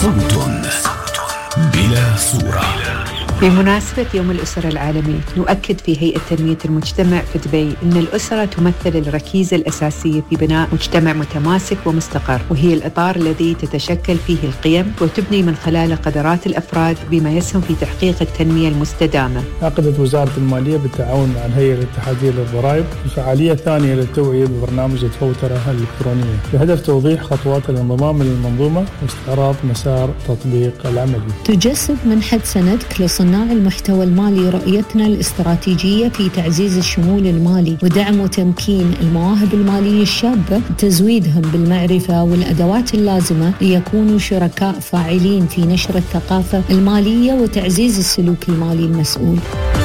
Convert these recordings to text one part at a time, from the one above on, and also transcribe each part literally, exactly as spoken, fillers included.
صوت بلا صورة. بمناسبة يوم الأسرة العالمي نؤكد في هيئة تنمية المجتمع في دبي أن الأسرة تمثل الركيزة الأساسية في بناء مجتمع متماسك ومستقر، وهي الإطار الذي تتشكل فيه القيم وتبني من خلاله قدرات الأفراد بما يسهم في تحقيق التنمية المستدامة. عقدت وزارة المالية بالتعاون مع الهيئة الاتحادية للضرائب فعالية ثانية للتوعية ببرنامج الفوترة الإلكترونية بهدف توضيح خطوات الانضمام للمنظومة واستعراض مسار تطبيق العملي. تجسد منحة سندك لصناع المحتوى المالي رؤيتنا الاستراتيجية في تعزيز الشمول المالي ودعم وتمكين المواهب المالية الشابة وتزويدهم بالمعرفة والأدوات اللازمة ليكونوا شركاء فاعلين في نشر الثقافة المالية وتعزيز السلوك المالي المسؤول.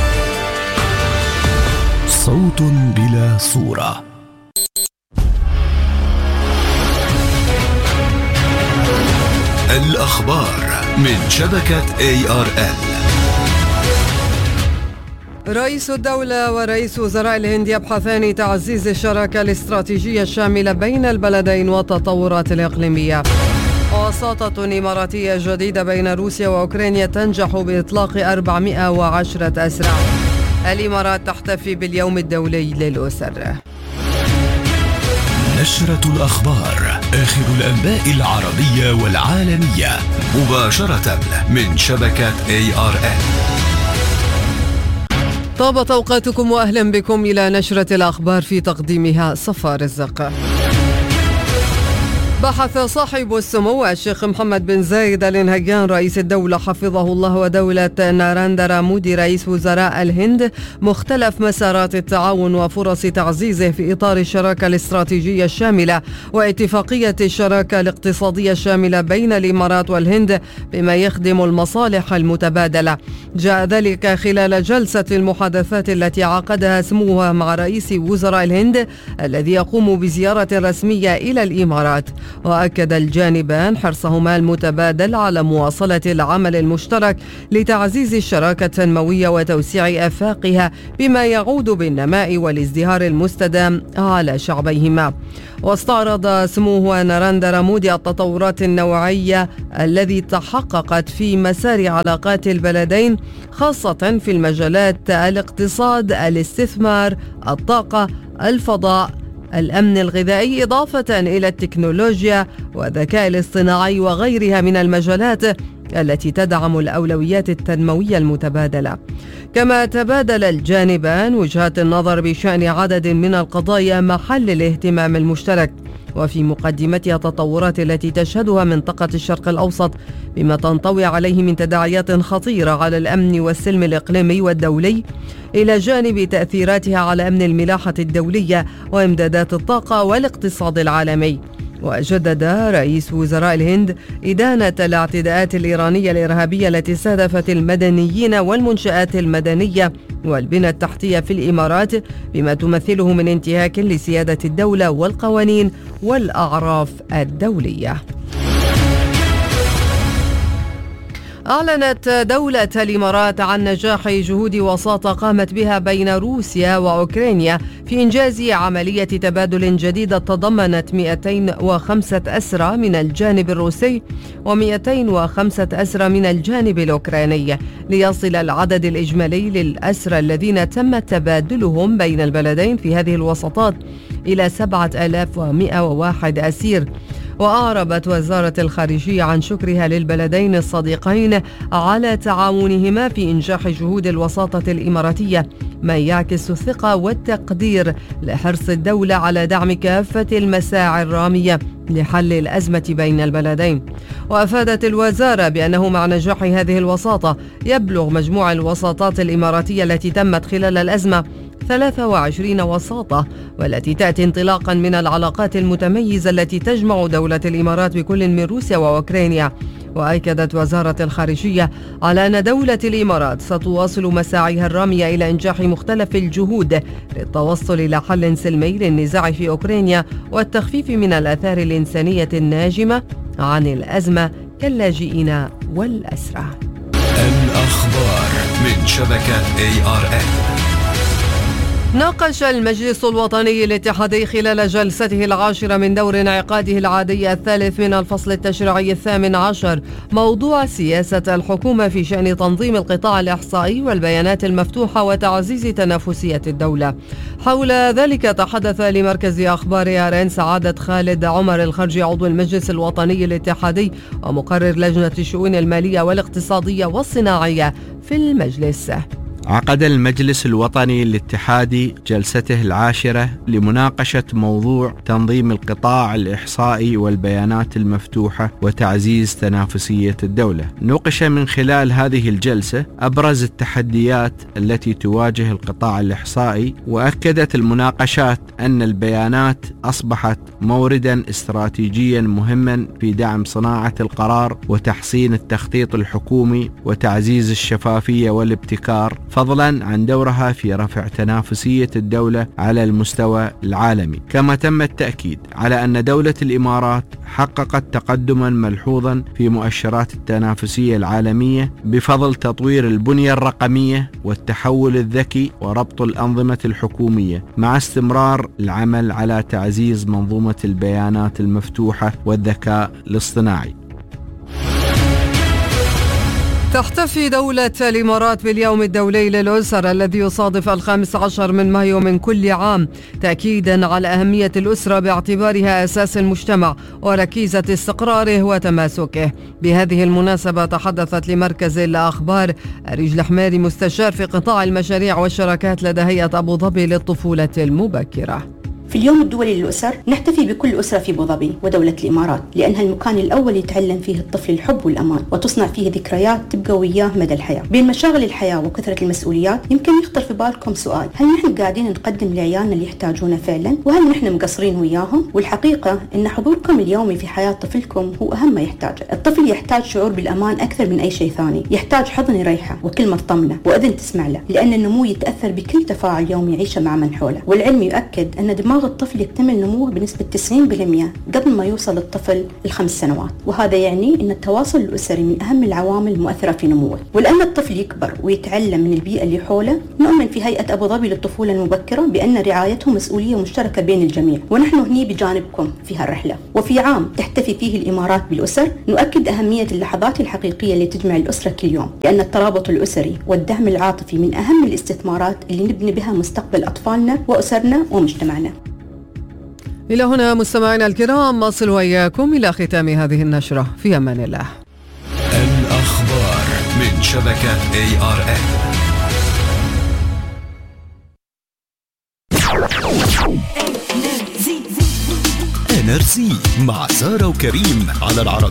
صوت بلا صورة. الأخبار من شبكة إيه آر إل. رئيس الدولة ورئيس وزراء الهند يبحثان تعزيز الشراكة الاستراتيجية الشاملة بين البلدين والتطورات الإقليمية. وساطة إماراتية جديدة بين روسيا وأوكرانيا تنجح بإطلاق أربعمائة وعشرة أسرى. الإمارات تحتفي باليوم الدولي للأسر. نشرة الأخبار، آخر الأنباء العربية والعالمية مباشرة من شبكة إيه آر إل. طابت أوقاتكم وأهلا بكم إلى نشرة الأخبار في تقديمها صفا رزق. بحث صاحب السمو الشيخ محمد بن زايد آل نهيان رئيس الدولة حفظه الله ودولة ناراندرا مودي رئيس وزراء الهند مختلف مسارات التعاون وفرص تعزيزه في إطار الشراكة الاستراتيجية الشاملة واتفاقية الشراكة الاقتصادية الشاملة بين الإمارات والهند بما يخدم المصالح المتبادلة. جاء ذلك خلال جلسة المحادثات التي عقدها سموه مع رئيس وزراء الهند الذي يقوم بزيارة رسمية إلى الإمارات. وأكد الجانبان حرصهما المتبادل على مواصلة العمل المشترك لتعزيز الشراكة التنموية وتوسيع آفاقها بما يعود بالنماء والازدهار المستدام على شعبيهما. واستعرض سموه ناراندرا مودي التطورات النوعية التي تحققت في مسار علاقات البلدين خاصة في المجالات الاقتصاد، الاستثمار، الطاقة، الفضاء، الأمن الغذائي، إضافة إلى التكنولوجيا والذكاء الاصطناعي وغيرها من المجالات التي تدعم الأولويات التنموية المتبادلة. كما تبادل الجانبان وجهات النظر بشأن عدد من القضايا محل الاهتمام المشترك، وفي مقدمتها التطورات التي تشهدها منطقة الشرق الأوسط بما تنطوي عليه من تداعيات خطيرة على الأمن والسلم الإقليمي والدولي، إلى جانب تأثيراتها على أمن الملاحة الدولية وإمدادات الطاقة والاقتصاد العالمي. وجدد رئيس وزراء الهند إدانة الاعتداءات الإيرانية الإرهابية التي استهدفت المدنيين والمنشآت المدنية والبنى التحتية في الإمارات بما تمثله من انتهاك لسيادة الدولة والقوانين والأعراف الدولية. أعلنت دولة الإمارات عن نجاح جهود وساطة قامت بها بين روسيا وأوكرانيا في إنجاز عملية تبادل جديدة تضمنت مئتين وخمسة أسرى من الجانب الروسي ومئتين وخمسة أسرى من الجانب الأوكراني، ليصل العدد الإجمالي للأسرى الذين تم تبادلهم بين البلدين في هذه الوساطات إلى سبعة آلاف ومئة وواحد أسير. وأعربت وزارة الخارجية عن شكرها للبلدين الصديقين على تعاونهما في إنجاح جهود الوساطة الإماراتية، ما يعكس الثقة والتقدير لحرص الدولة على دعم كافة المساعي الرامية لحل الأزمة بين البلدين. وأفادت الوزارة بأنه مع نجاح هذه الوساطة يبلغ مجموع الوساطات الإماراتية التي تمت خلال الأزمة ثلاثة وعشرين وساطة، والتي تأتي انطلاقا من العلاقات المتميزة التي تجمع دولة الإمارات بكل من روسيا وأوكرانيا. وأكدت وزارة الخارجية على أن دولة الإمارات ستواصل مساعيها الرامية إلى إنجاح مختلف الجهود للتوصل إلى حل سلمي للنزاع في أوكرانيا والتخفيف من الآثار الإنسانية الناجمة عن الأزمة كاللاجئين والأسرى. الأخبار من شبكة إيه آر إل. ناقش المجلس الوطني الاتحادي خلال جلسته العاشرة من دور انعقاده العادي الثالث من الفصل التشريعي الثامن عشر موضوع سياسة الحكومة في شأن تنظيم القطاع الإحصائي والبيانات المفتوحة وتعزيز تنافسية الدولة. حول ذلك تحدث لمركز أخبار آرين سعادة خالد عمر الخرجي عضو المجلس الوطني الاتحادي ومقرر لجنة الشؤون المالية والاقتصادية والصناعية في المجلس. عقد المجلس الوطني الاتحادي جلسته العاشرة لمناقشة موضوع تنظيم القطاع الإحصائي والبيانات المفتوحة وتعزيز تنافسية الدولة. نوقش من خلال هذه الجلسة أبرز التحديات التي تواجه القطاع الإحصائي، وأكدت المناقشات أن البيانات أصبحت موردا استراتيجيا مهما في دعم صناعة القرار وتحسين التخطيط الحكومي وتعزيز الشفافية والابتكار، فضلا عن دورها في رفع تنافسية الدولة على المستوى العالمي. كما تم التأكيد على أن دولة الإمارات حققت تقدما ملحوظا في مؤشرات التنافسية العالمية بفضل تطوير البنية الرقمية والتحول الذكي وربط الأنظمة الحكومية، مع استمرار العمل على تعزيز منظومة البيانات المفتوحة والذكاء الاصطناعي. تحتفي دولة الإمارات باليوم الدولي للأسرة الذي يصادف الخامس عشر من مايو من كل عام، تأكيدا على أهمية الأسرة باعتبارها أساس المجتمع وركيزة استقراره وتماسكه. بهذه المناسبة تحدثت لمركز الأخبار رجل حماري مستشار في قطاع المشاريع والشراكات لدى هيئة أبو ظبي للطفولة المبكرة. في اليوم الدولي للأسر نحتفي بكل أسرة في أبو ظبي ودولة الإمارات، لأنها المكان الأول يتعلم فيه الطفل الحب والأمان وتصنع فيه ذكريات تبقى وياه مدى الحياة. بين مشاغل الحياة وكثرة المسؤوليات يمكن يخطر في بالكم سؤال: هل نحن قاعدين نقدم لعيالنا اللي يحتاجونه فعلا؟ وهل نحن مقصرين وياهم؟ والحقيقة أن حضوركم اليومي في حياة طفلكم هو أهم ما يحتاجه. الطفل يحتاج شعور بالأمان أكثر من أي شيء ثاني، يحتاج حضن يريحه وكلمة تطمنه وأذن تسمع له، لأن النمو يتأثر بكل تفاعل يومي يعيشه مع من حوله. والعلم يؤكد أن دماغ الطفل يكتمل نموه بنسبة تسعين بالمئة قبل ما يوصل الطفل الخمس سنوات، وهذا يعني أن التواصل الأسري من أهم العوامل المؤثرة في نموه. ولأن الطفل يكبر ويتعلم من البيئة اللي حوله، نؤمن في هيئة أبو ظبي للطفولة المبكرة بأن رعايته مسؤولية مشتركة بين الجميع، ونحن هني بجانبكم في هالرحلة. وفي عام تحتفي فيه الإمارات بالأسر نؤكد أهمية اللحظات الحقيقية اللي تجمع الأسرة كل يوم، لأن الترابط الأسري والدعم العاطفي من أهم الاستثمارات اللي نبني بها مستقبل أطفالنا وأسرنا ومجتمعنا. إلى هنا مستمعينا الكرام نصل وإياكم إلى ختام هذه النشرة، في أمان الله. الأخبار من شبكة إيه آر إن. إنرجي مع سارة وكريم على العربية.